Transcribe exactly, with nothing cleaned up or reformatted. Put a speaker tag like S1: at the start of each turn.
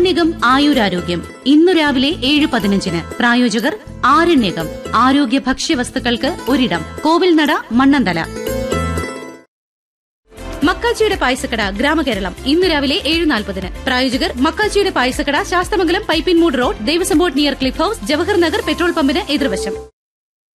S1: ആരണ്യകം ആയുരാരോഗ്യം ഇന്നു രാവിലെ ഏഴ് പതിനഞ്ചിന്. പ്രായോജകർ ആരണ്യകം ആരോഗ്യ ഭക്ഷ്യവസ്തുക്കൾക്ക് ഒരിടം. കോവിൽനട, മണ്ണന്തല. മക്കാച്ചിയുടെ പായസക്കട ഗ്രാമകേരളം ഇന്ന് രാവിലെ ഏഴ് നാൽപ്പതിന്. പ്രായോജകർ മക്കാച്ചിയുടെ പായസക്കട, Sasthamangalam, Pipinmoodu road, Devaswom board near cliff house, Jawahar Nagar petrol പമ്പിന് എതിർവശം.